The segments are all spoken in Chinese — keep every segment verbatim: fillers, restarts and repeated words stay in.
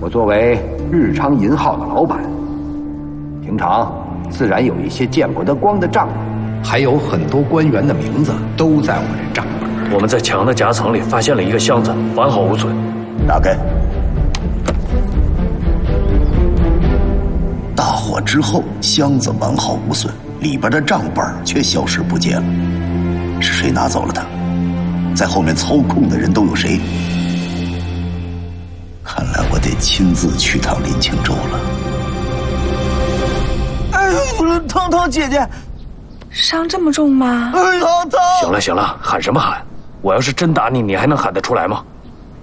我作为日昌银号的老板，平常自然有一些见过得光的账，还有很多官员的名字都在我这账本。 我们在墙的夹层里发现了一个箱子，完好无损。 打开。大火之后，箱子完好无损，里边的账本却消失不见了。是谁拿走了它？在后面操控的人都有谁？看来我得亲自去趟林清州了。 哎呦，汤汤姐姐， 伤这么重吗？ 哎呀，汤！ 行了行了，喊什么喊？我要是真打你，你还能喊得出来吗？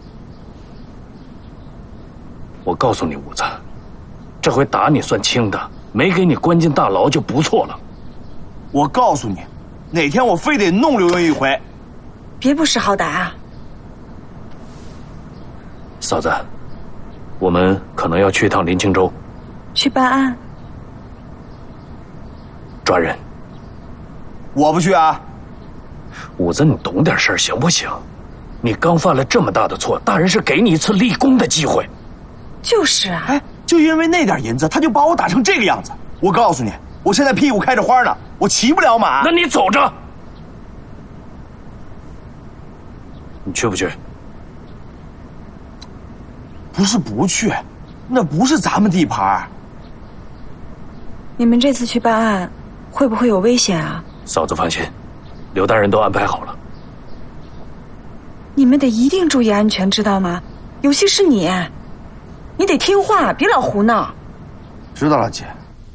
我告诉你，五子，这回打你算轻的，没给你关进大牢就不错了。 我告诉你，哪天我非得弄刘墉一回。 别不识好歹啊！ 嫂子，我们可能要去一趟林清州， 去办案。 抓人。 我不去啊！ 五子，你懂点事儿行不行？你刚犯了这么大的错，大人是给你一次立功的机会。 就是啊， 哎，就因为那点银子，他就把我打成这个样子。我告诉你，我现在屁股开着花呢，我骑不了马。 那你走着。你去不去？ 不是不去，那不是咱们地盘。 你们这次去办案，会不会有危险啊？ 嫂子放心，刘大人都安排好了。 你们得一定注意安全，知道吗？尤其是你，你得听话，别老胡闹。 知道了，姐。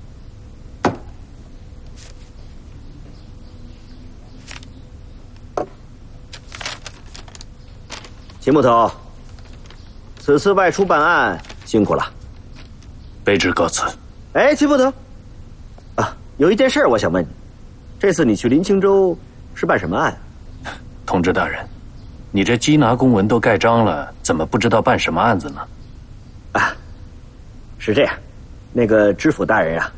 秦捕头，此次外出办案辛苦了， 卑职告辞。 哎，秦捕头，啊，有一件事我想问你，这次你去林清州是办什么案？ 同志大人，你这缉拿公文都盖章了，怎么不知道办什么案子呢？ 啊，是这样，那个知府大人啊，